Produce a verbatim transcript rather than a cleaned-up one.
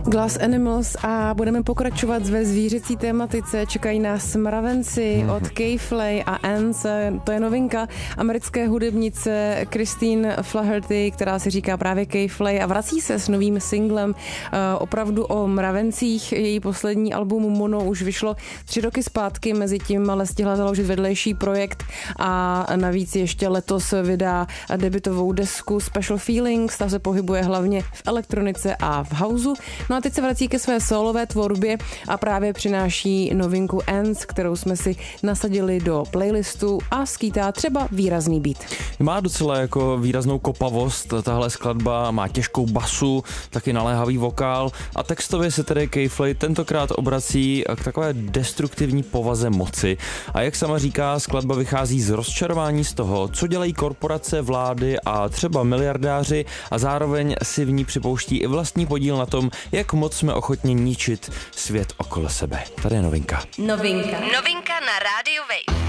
Glass Animals a budeme pokračovat ve zvířecí tématice. Čekají nás mravenci mm-hmm. od K-Flay a Ants. To je novinka americké hudebnice Christine Flaherty, která se říká právě K-Flay a vrací se s novým singlem opravdu o mravencích. Její poslední album Mono už vyšlo tři roky zpátky, mezi tím ale stihla založit vedlejší projekt a navíc ještě letos vydá debutovou desku Special Feelings. Ta se pohybuje hlavně v elektronice a v houseu. No a teď se vrací ke své solové tvorbě a právě přináší novinku Ants, kterou jsme si nasadili do playlistu a skýtá třeba výrazný beat. Má docela jako výraznou kopavost, tahle skladba má těžkou basu, taky naléhavý vokál a textově se tedy K-Flay tentokrát obrací k takové destruktivní povaze moci. A jak sama říká, skladba vychází z rozčarování z toho, co dělají korporace, vlády a třeba miliardáři a zároveň si v ní připouští i vlastní podíl na tom, jak moc jsme ochotni ničit svět okolo sebe. Tady je novinka. Novinka. Novinka na rádiu Wave.